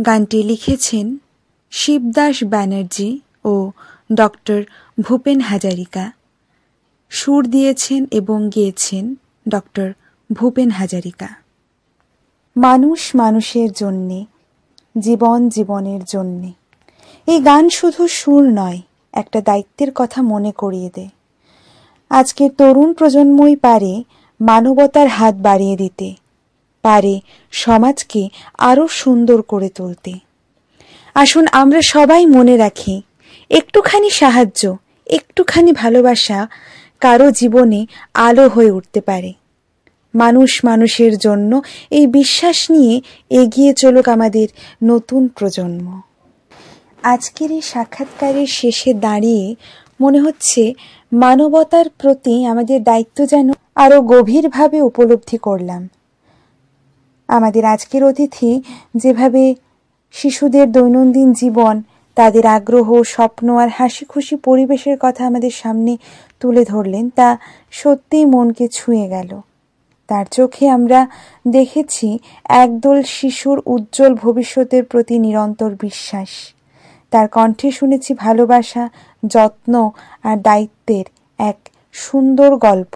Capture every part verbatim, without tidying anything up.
গানটি লিখেছেন শিবদাস ব্যানার্জি ও ডক্টর ভূপেন হাজারিকা। সুর দিয়েছেন এবং গেয়েছেন ডক্টর ভূপেন হাজারিকা। মানুষ মানুষের জন্যে, জীবন জীবনের জন্যে। এই গান শুধু সুর নয়, একটা দায়িত্বের কথা মনে করিয়ে দেয়। আজকের তরুণ প্রজন্মই পারে মানবতার হাত বাড়িয়ে দিতে, পারে সমাজকে আরো সুন্দর করে তুলতে। আসুন আমরা সবাই মনে রাখি, একটুখানি সাহায্য, একটুখানি ভালোবাসা কারো জীবনে আলো হয়ে উঠতে পারে। মানুষ মানুষের জন্য এই বিশ্বাস নিয়ে এগিয়ে চলুক আমাদের নতুন প্রজন্ম। আজকের এই সাক্ষাৎকারের শেষে দাঁড়িয়ে মনে হচ্ছে মানবতার প্রতি আমাদের দায়িত্ব যেন আরো গভীরভাবে উপলব্ধি করলাম। আমাদের আজকের অতিথি যেভাবে শিশুদের দৈনন্দিন জীবন, তাদের আগ্রহ, স্বপ্ন আর হাসি খুশি পরিবেশের কথা আমাদের সামনে তুলে ধরলেন, তা সত্যিই মনকে ছুঁয়ে গেল। তার চোখে আমরা দেখেছি একদল শিশুর উজ্জ্বল ভবিষ্যতের প্রতি নিরন্তর বিশ্বাস। তার কণ্ঠে শুনেছি ভালোবাসা, যত্ন আর দায়িত্বের এক সুন্দর গল্প।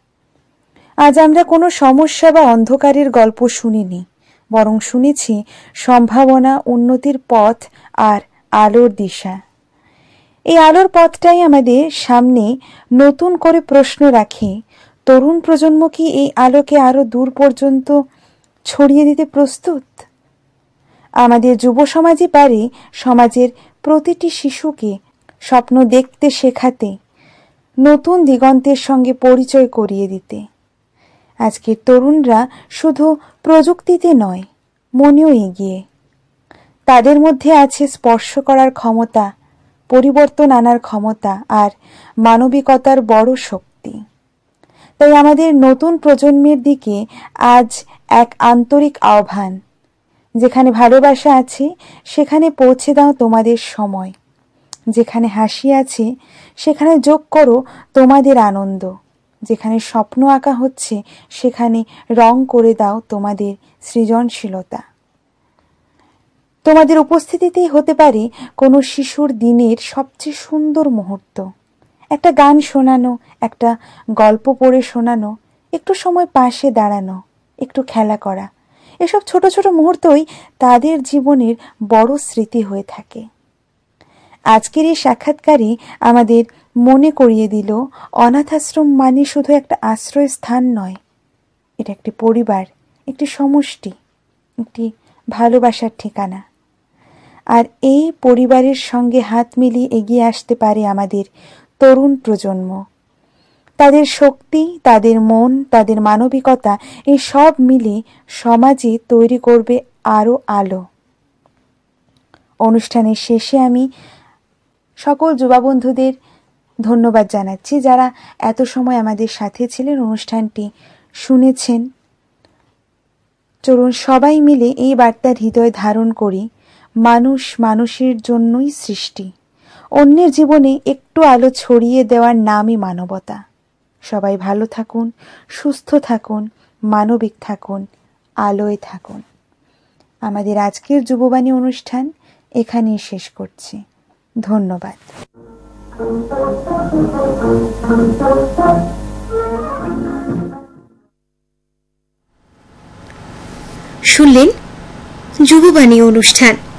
আজ আমরা কোনো সমস্যা বা অন্ধকারের গল্প শুনিনি, বরং শুনেছি সম্ভাবনা, উন্নতির পথ আর আলোর দিশা। এই আলোর পথটাই আমাদের সামনে নতুন করে প্রশ্ন রাখে, তরুণ প্রজন্ম কি এই আলোকে আরো দূর পর্যন্ত ছড়িয়ে দিতে প্রস্তুত? আমাদের যুব সমাজই পারে সমাজের প্রতিটি শিশুকে স্বপ্ন দেখতে শেখাতে, নতুন দিগন্তের সঙ্গে পরিচয় করিয়ে দিতে। আজকের তরুণরা শুধু প্রযুক্তিতে নয়, মনেও এগিয়ে। তাদের মধ্যে আছে স্পর্শ করার ক্ষমতা, পরিবর্তন আনার ক্ষমতা আর মানবিকতার বড় শক্তি। তাই আমাদের নতুন প্রজন্মের দিকে আজ এক আন্তরিক আহ্বান, যেখানে ভালোবাসা আছে সেখানে পৌঁছে দাও তোমাদের সময়, যেখানে হাসি আছে সেখানে যোগ করো তোমাদের আনন্দ, যেখানে স্বপ্ন আঁকা হচ্ছে সেখানে রং করে দাও তোমাদের সৃজনশীলতা। তোমাদের উপস্থিতিতেই হতে পারে কোনো শিশুর দিনের সবচেয়ে সুন্দর মুহূর্ত। একটা গান শোনানো, একটা গল্প পড়ে শোনানো, একটু সময় পাশে দাঁড়ানো, একটু খেলা করা, এসব ছোট ছোট মুহূর্তই তাদের জীবনের বড় স্মৃতি হয়ে থাকে। আজকের এই সাক্ষাৎকারে আমাদের মনে করিয়ে দিল, অনাথ আশ্রম মানে শুধু একটা আশ্রয় স্থান নয়, এটা একটি পরিবার, একটি সমষ্টি, একটি ভালোবাসার ঠিকানা। আর এই পরিবারের সঙ্গে হাত মিলিয়ে এগিয়ে আসতে পারে আমাদের তরুণ প্রজন্ম। তাদের শক্তি, তাদের মন, তাদের মানবিকতা, এই সব মিলে সমাজে তৈরি করবে আরো আলো। অনুষ্ঠানের শেষে আমি সকল যুবা বন্ধুদের ধন্যবাদ জানাচ্ছি, যারা এত সময় আমাদের সাথে ছিলেন, অনুষ্ঠানটি শুনেছেন। চলুন সবাই মিলে এই বার্তার হৃদয় ধারণ করি, মানুষ মানুষের জন্যই সৃষ্টি। অন্যের জীবনে একটু আলো ছড়িয়ে দেওয়ার নামই মানবতা। সবাই ভালো থাকুন, সুস্থ থাকুন, মানবিক থাকুন, আলোয় থাকুন। আমাদের আজকের যুববাণী অনুষ্ঠান এখানেই শেষ করছি। ধন্যবাদ। শুনলেন যুববাণী অনুষ্ঠান।